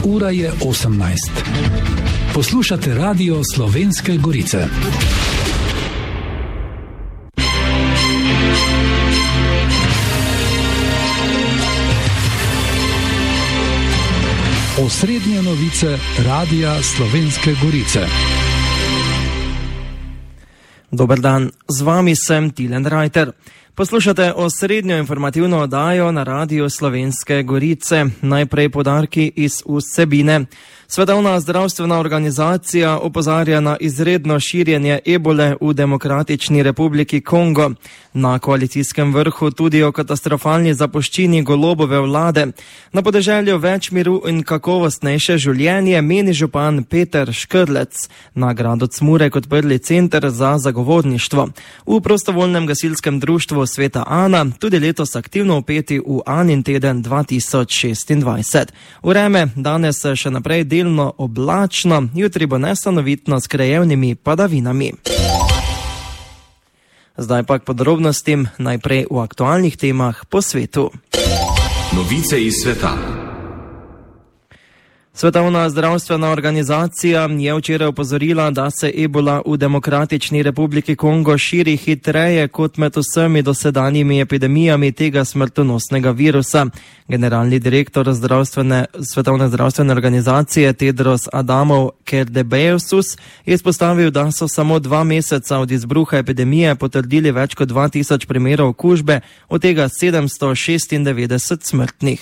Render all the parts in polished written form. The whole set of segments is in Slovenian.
Ura je 18. Poslušate Radio Slovenske Gorice. Osrednje novice Radia Slovenske Gorice. Dober dan, z vami sem Tilen Rajter. Poslušate osrednjo informativno oddajo na Radiu Slovenske Gorice. Najprej poudarki iz vsebine. Svetovna zdravstvena organizacija opozarja na izredno širjenje ebole v Demokratični republiki Kongo. Na koalicijskem vrhu tudi o katastrofalni zapuščini Golobove vlade. Na podeželju več miru in kakovostnejše življenje, meni župan Peter Škrlec. Na gradu Cmurek odprli center za zagovorništvo. V prostovoljnem gasilskem društvu Sveta Ana tudi letos aktivno vpeti v Anin teden 2026. Vreme danes še naprej delno oblačno, jutri bo nestanovitno s krajevnimi padavinami. Zdaj pa k podrobnostim, najprej v aktualnih temah po svetu. Novice iz sveta. Svetovna zdravstvena organizacija je včeraj opozorila, da se ebola v Demokratični republiki Kongo širi hitreje kot med vsemi dosedanjimi epidemijami tega smrtonosnega virusa. Generalni direktor Svetovne zdravstvene organizacije Tedros Adhanom Ghebreyesus je izpostavil, da so samo 2 meseca od izbruha epidemije potrdili več kot 2000 primerov okužbe, od tega 796 smrtnih.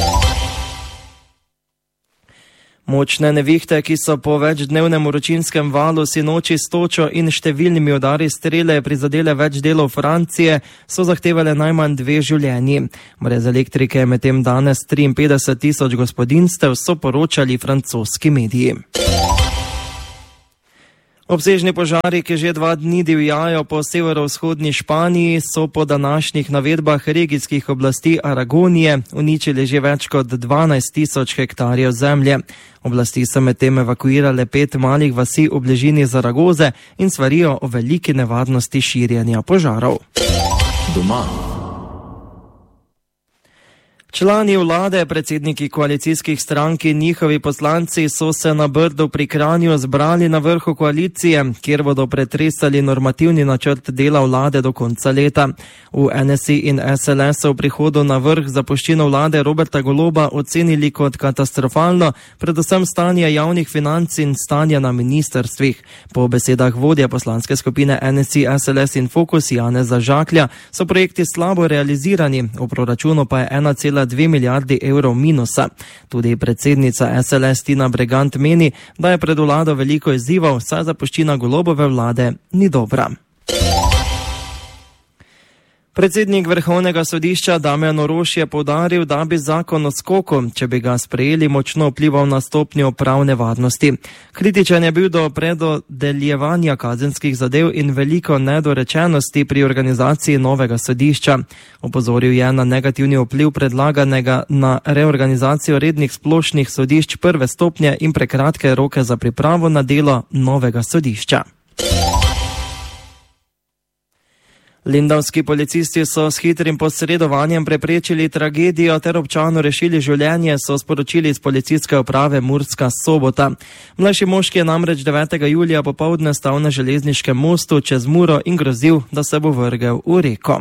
Močne nevihte, ki so po večdnevnem vročinskem valu sinoči s točo in številnimi udari strele prizadele več delov Francije, so zahtevale najmanj 2 življenji. Brez elektrike je medtem danes 53 000 gospodinjstev, so poročali francoski mediji. Obsežni požari, ki že 2 dni divjajo po severovzhodni Španiji, so po današnjih navedbah regijskih oblasti Aragonije uničili že več kot 12 000 hektarjev zemlje. Oblasti so medtem evakuirale 5 malih vasi v bližini Zaragoze in svarijo o veliki nevarnosti širjenja požarov. Doma. Člani vlade, predsedniki koalicijskih strank in njihovi poslanci so se na Brdu pri Kranju zbrali na vrhu koalicije, kjer bodo pretresali normativni načrt dela vlade do konca leta. V NSI in SLS so v prihodu na vrh zapuščino vlade Roberta Goloba ocenili kot katastrofalno, predvsem stanje javnih financ in stanje na ministrstvih. Po besedah vodja poslanske skupine NSI, SLS in Fokus Janeza Žaklja so projekti slabo realizirani, v proračunu pa je 1,2 milijardi evrov minusa. Tudi predsednica SLS Tina Bregant meni, da je pred vlado veliko izzivov, saj zapuščina Golobove vlade ni dobra. Predsednik Vrhovnega sodišča Damjan Orož je poudaril, da bi zakon o skoku, če bi ga sprejeli, močno vplival na stopnjo pravne varnosti. Kritičen je bil do predodeljevanja kazenskih zadev in veliko nedorečenosti pri organizaciji novega sodišča. Opozoril je na negativni vpliv predlaganega na reorganizacijo rednih splošnih sodišč prve stopnje in prekratke roke za pripravo na delo novega sodišča. Lendavski policisti so s hitrim posredovanjem preprečili tragedijo ter občanu rešili življenje, so sporočili iz policijske uprave Murska Sobota. Mlajši moški je namreč 9. julija popoldne stal na železniškem mostu čez Muro in grozil, da se bo vrgel v reko.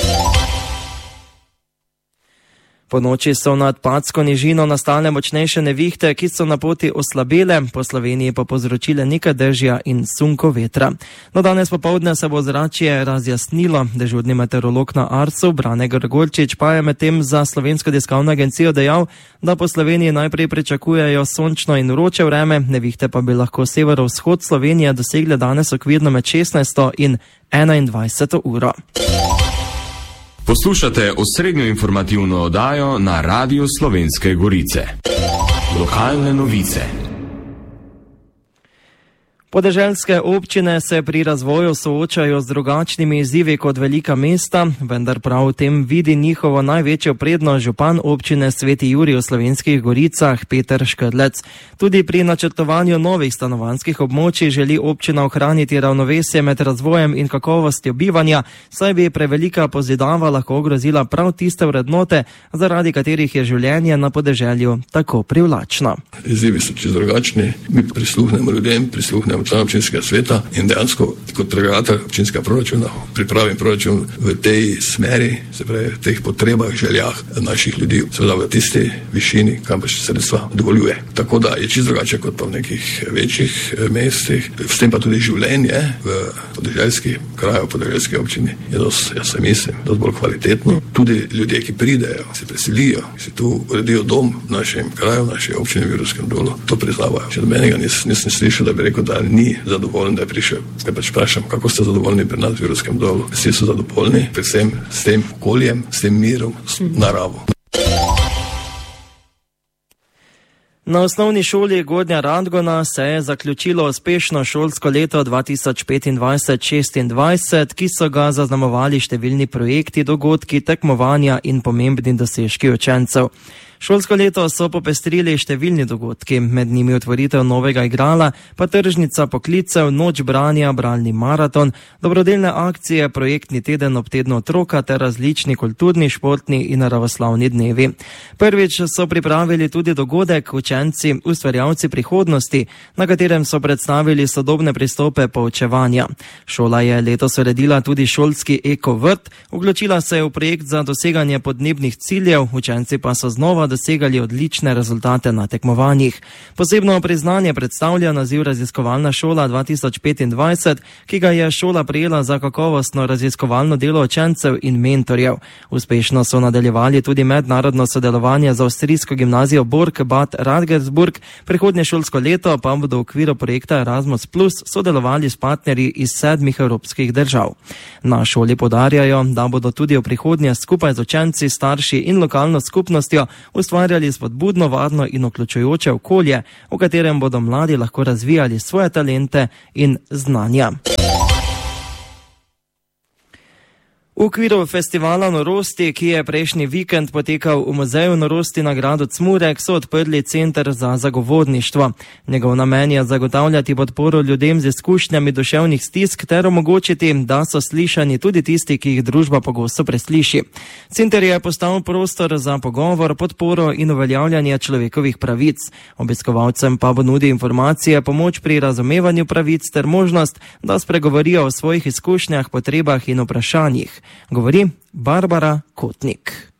Po noči so nad Padsko nižino nastale močnejše nevihte, ki so na poti oslabele, po Sloveniji pa povzročile nekaj dežja in sunko vetra. No, danes popoldne se bo zračje razjasnilo. Dežurni meteorolog na Arsu, Brane Grgolčič, pa je medtem za Slovensko tiskovno agencijo dejal, da po Sloveniji najprej pričakujejo sončno in vroče vreme, nevihte pa bi lahko severovzhod Slovenije dosegle danes okvirno med 16. in 21. uro. Poslušate osrednjo informativno oddajo na Radiu Slovenske Gorice. Lokalne novice. Podeželske občine se pri razvoju soočajo z drugačnimi izzivi kot velika mesta, vendar prav v tem vidi njihovo največjo prednost župan občine Sveti Jurij v Slovenskih Goricah Peter Škrlec. Tudi pri načrtovanju novih stanovanjskih območij želi občina ohraniti ravnovesje med razvojem in kakovostjo bivanja, saj bi prevelika pozidava lahko ogrozila prav tiste vrednote, zaradi katerih je življenje na podeželju tako privlačno. Izzivi so čisto drugačni, mi prisluhnemo ljudem, prisluhnemo članom občinskega sveta in dejansko kot predlagatelj občinskega proračuna pripravim proračun v tej smeri, se pravi v teh potrebah, željah naših ljudi, seveda v tisti višini, kam pač sredstva dovoljuje. Tako da je čisto drugače kot pa v nekih večjih mestih, s tem pa tudi življenje v podeželskih kraju, v podeželski občini je dosti, jaz se mislim, dosti bolj kvalitetno. Tudi ljudje, ki pridejo, se preselijo, si tu uredijo dom v našem kraju, v naši občini v Jurovskem Dolu, to priznavajo. Še do menega nisem slišal, da bi rekel, da ni zadovoljen, da je prišel. Kaj pač vprašam, kako ste zadovoljni pri nas v Jurovskem Dolu? Vsi so zadovoljni, predvsem s tem okoljem, s tem mirom, s naravo. Na osnovni šoli Gornja Radgona se je zaključilo uspešno šolsko leto 2025-26, ki so ga zaznamovali številni projekti, dogodki, tekmovanja in pomembni dosežki učencev. Šolsko leto so popestrili številni dogodki, med njimi otvoritev novega igrala, pa tržnica poklicev, noč branja, bralni maraton, dobrodelne akcije, projektni teden ob tednu otroka ter različni kulturni, športni in naravoslavni dnevi. Prvič so pripravili tudi dogodek Učenci, ustvarjalci prihodnosti, na katerem so predstavili sodobne pristope poučevanja. Šola je letos uredila tudi šolski ekovrt, vključila se je v projekt za doseganje podnebnih ciljev, učenci pa so znova dosegali odlične rezultate na tekmovanjih. Posebno priznanje predstavlja naziv Raziskovalna šola 2025, ki ga je šola prejela za kakovostno raziskovalno delo učencev in mentorjev. Uspešno so nadaljevali tudi mednarodno sodelovanje z avstrijsko gimnazijo Borg Bad Radgersburg, prihodnje šolsko leto pa bodo v okviru projekta Erasmus Plus sodelovali s partnerji iz 7 evropskih držav. Na šoli podarjajo, da bodo tudi v prihodnje skupaj z učenci, starši in lokalno skupnostjo ustvarjali spodbudno, varno in vključujoče okolje, v katerem bodo mladi lahko razvijali svoje talente in znanja. V okviru festivala norosti, ki je prejšnji vikend potekal v Muzeju norosti na gradu Cmurek, so odprli center za zagovorništvo. Njegov namen je zagotavljati podporo ljudem z izkušnjami duševnih stisk ter omogočiti, da so slišani tudi tisti, ki jih družba pogosto presliši. Center je postal prostor za pogovor, podporo in uveljavljanje človekovih pravic. Obiskovalcem pa bo nudil informacije, pomoč pri razumevanju pravic ter možnost, da spregovorijo o svojih izkušnjah, potrebah in vprašanjih. Govori Barbara Kotnik.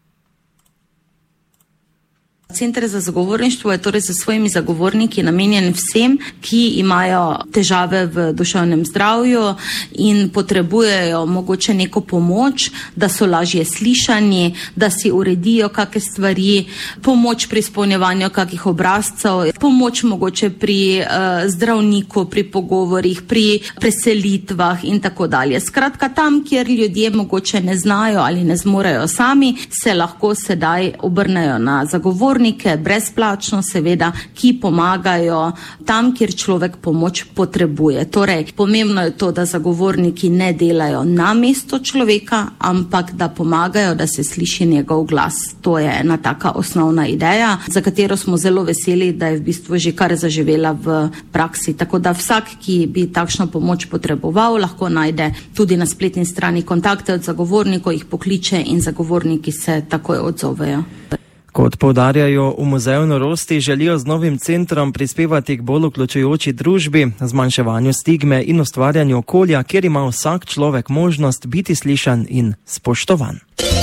Center za zagovorništvo je torej za svojimi zagovorniki namenjen vsem, ki imajo težave v duševnem zdravju in potrebujejo mogoče neko pomoč, da so lažje slišani, da si uredijo kakšne stvari, pomoč pri izpolnjevanju kakih obrazcev, pomoč mogoče pri zdravniku, pri pogovorih, pri preselitvah in tako dalje. Skratka, tam, kjer ljudje mogoče ne znajo ali ne zmorejo sami, se lahko sedaj obrnejo na zagovornike, brezplačno seveda, ki pomagajo tam, kjer človek pomoč potrebuje. Torej, pomembno je to, da zagovorniki ne delajo na mesto človeka, ampak da pomagajo, da se sliši njegov glas. To je ena taka osnovna ideja, za katero smo zelo veseli, da je v bistvu že kar zaživela v praksi. Tako da vsak, ki bi takšno pomoč potreboval, lahko najde tudi na spletni strani kontakte od zagovornikov, jih pokliče in zagovorniki se takoj odzovejo. Kot poudarjajo v Muzeju norosti, želijo z novim centrom prispevati k bolj vključujoči družbi, zmanjševanju stigme in ustvarjanju okolja, kjer ima vsak človek možnost biti slišan in spoštovan.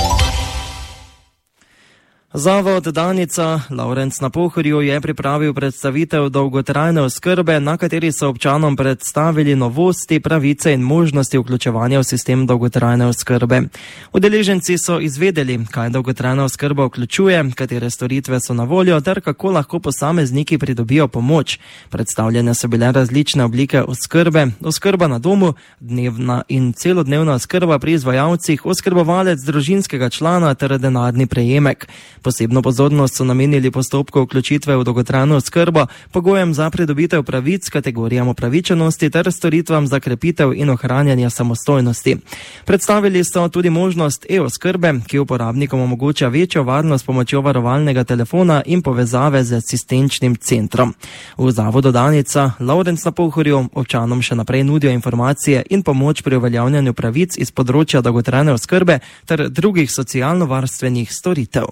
Zavod Danica Lavrenc na Pohorju je pripravil predstavitev dolgotrajne oskrbe, na kateri so občanom predstavili novosti, pravice in možnosti vključevanja v sistem dolgotrajne oskrbe. Udeleženci so izvedeli, kaj dolgotrajna oskrba vključuje, katere storitve so na voljo ter kako lahko posamezniki pridobijo pomoč. Predstavljene so bile različne oblike oskrbe, oskrba na domu, dnevna in celodnevna oskrba pri izvajalcih, oskrbovalec družinskega člana ter denarni prejemek. Posebno pozornost so namenili postopku vključitve v dolgotrajno oskrbo, pogojem za pridobitev pravic, kategorijam upravičenosti ter storitvam za krepitev in ohranjanje samostojnosti. Predstavili so tudi možnost e-oskrbe, ki uporabnikom omogoča večjo varnost s pomočjo varovalnega telefona in povezave z asistenčnim centrom. V zavodu Danica Lovrenc na Pohorju občanom še naprej nudijo informacije in pomoč pri uveljavljanju pravic iz področja dolgotrajne oskrbe ter drugih socialno-varstvenih storitev.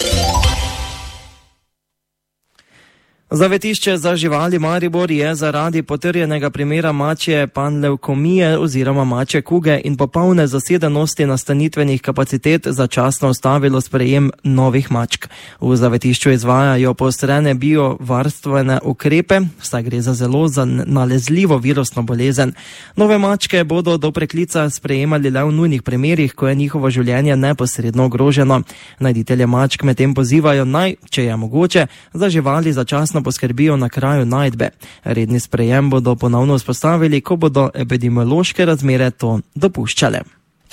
Zavetišče za živali Maribor je zaradi potrjenega primera mačje panlevkomije oziroma mačje kuge in popolne zasedenosti nastanitvenih kapacitet začasno ustavilo sprejem novih mačk. V zavetišču izvajajo poostrene biovarstvene ukrepe, saj gre za zelo nalezljivo virusno bolezen. Nove mačke bodo do preklica sprejemali le v nujnih primerih, ko je njihovo življenje neposredno ogroženo. Najditelje mačk medtem pozivajo naj, če je mogoče, za živali začasno poskrbijo na kraju najdbe. Redni sprejem bodo ponovno vzpostavili, ko bodo epidemiološke razmere to dopuščale.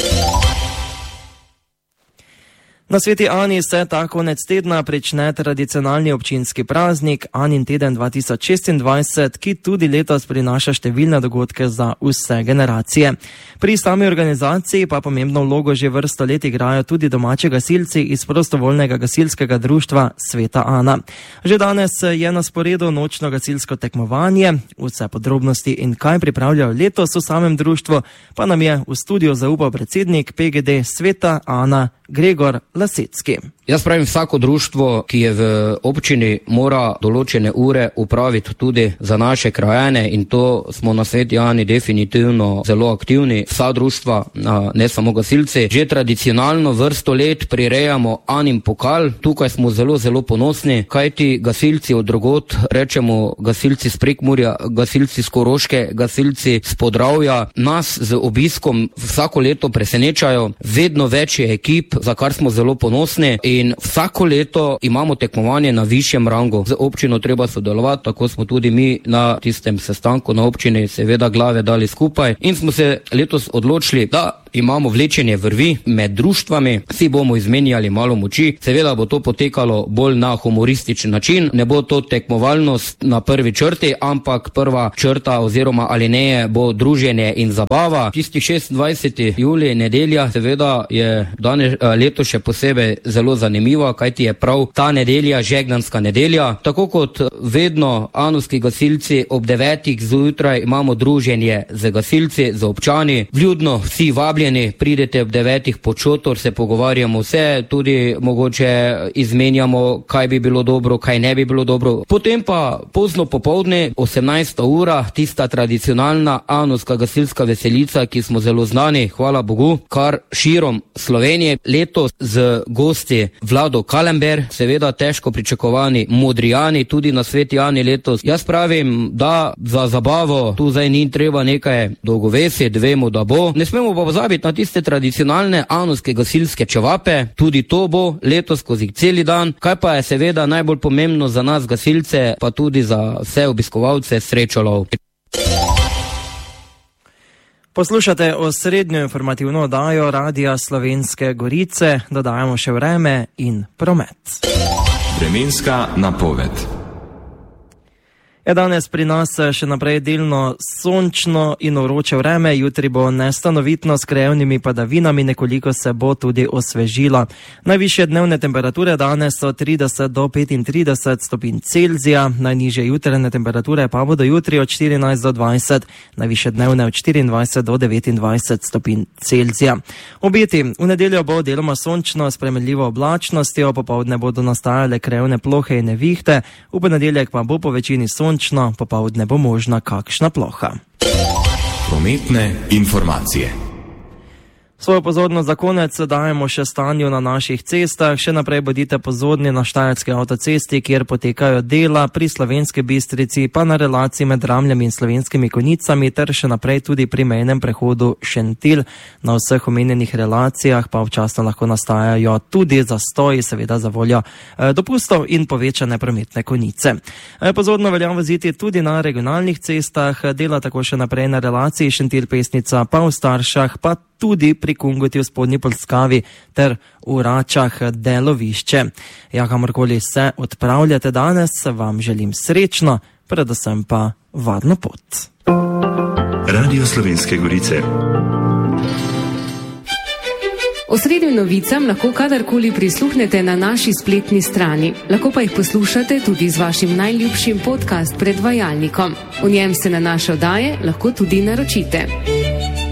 Na Sveti Ani se ta konec tedna prične tradicionalni občinski praznik Anin teden 2026, ki tudi letos prinaša številne dogodke za vse generacije. Pri sami organizaciji pa pomembno vlogo že vrsto let igrajo tudi domači gasilci iz prostovoljnega gasilskega društva Sveta Ana. Že danes je na sporedu nočno gasilsko tekmovanje. Vse podrobnosti in kaj pripravljajo letos v samem društvu pa nam je v studiu zaupal predsednik PGD Sveta Ana Gregor Lasecki. Jaz pravim, vsako društvo, ki je v občini, mora določene ure upraviti tudi za naše krajane in to smo na Sveti Ani definitivno zelo aktivni. Vsa društva, ne samo gasilci, že tradicionalno vrsto let prirejamo Anin pokal. Tukaj smo zelo ponosni, kajti gasilci od drugod, rečemo gasilci z Prekmurja, gasilci z Koroške, gasilci z Podravja, nas z obiskom vsako leto presenečajo. Vedno več je ekip, za kar smo zelo ponosni. In vsako leto imamo tekmovanje na višjem rangu. Z občino treba sodelovati, tako smo tudi mi na tistem sestanku na občini seveda glave dali skupaj in smo se letos odločili, da imamo vlečenje vrvi med društvami, si bomo izmenjali malo moči. Seveda bo to potekalo bolj na humorističen način, ne bo to tekmovalnost na prvi črti, ampak prva črta oziroma alineje bo druženje in zabava. Tistih 26. julij, nedelja, seveda je danes leto še posebej zelo zanimiva, kajti je prav ta nedelja žegnanska nedelja. Tako kot vedno anovski gasilci ob 9. zjutraj imamo druženje z gasilci, z občani. Vljudno vsi vabljeni, pridete ob 9. pod šotor, se pogovarjamo vse, tudi mogoče izmenjamo, kaj bi bilo dobro, kaj ne bi bilo dobro. Potem pa pozno popoldne, 18. ura, tista tradicionalna anovska gasilska veselica, ki smo zelo znani, hvala Bogu, kar širom Slovenije. Letos z gosti Vlado Kalember, seveda težko pričakovani Modrijani, tudi na Sveti Ani letos. Jaz pravim, da za zabavo tu zdaj ni treba nekaj dolgovesiti, vemo, da bo. Ne smemo pa pozabiti na tiste tradicionalne anovske gasilske čevape, tudi to bo letos skozi celi dan. Kaj pa je seveda najbolj pomembno za nas gasilce, pa tudi za vse obiskovalce, srečolov. Poslušate osrednjo informativno oddajo Radia Slovenske Gorice, dodajamo še vreme in promet. Vremenska napoved. Je danes pri nas še naprej delno sončno in vroče vreme, jutri bo nestanovitno s krajevnimi padavinami, nekoliko se bo tudi osvežilo. Najvišje dnevne temperature danes so 30 do 35 stopinj Celzija, najnižje jutranje temperature pa bodo jutri od 14 do 20, najvišje dnevne od 24 do 29 stopinj Celzija. Obeti, v nedeljo bo deloma sončno s spremenljivo oblačnostjo, popoldne bodo nastajale krajevne plohe in nevihte, v ponedeljek pa bo po večini sončno, popoldne bo možna kakšna ploha. Prometne informacije. Svojo pozornost za konec dajemo še stanju na naših cestah. Še naprej bodite pozorni na Štajerski avtocesti, kjer potekajo dela, pri Slovenski Bistrici pa na relaciji med Ramljami in Slovenskimi Konjicami ter še naprej tudi pri mejnem prehodu Šentilj. Na vseh omenjenih relacijah pa občasno lahko nastajajo tudi zastoji, seveda za voljo dopustov in povečane prometne konice. Pozorno velja voziti tudi na regionalnih cestah, dela tako še naprej na relaciji Šentilj Pesnica pa v Staršah, pa tudi pri Kungoti v Spodnji Polskavi ter v Račah delovišče. Ja, kamorkoli se odpravljate danes, vam želim srečno, predvsem pa varno pot. Radio Slovenske Gorice. Osrednjim novicam lahko kadarkoli prisluhnete na naši spletni strani. Lahko pa jih poslušate tudi z vašim najljubšim podcast predvajalnikom. V njem se na naše oddaje lahko tudi naročite.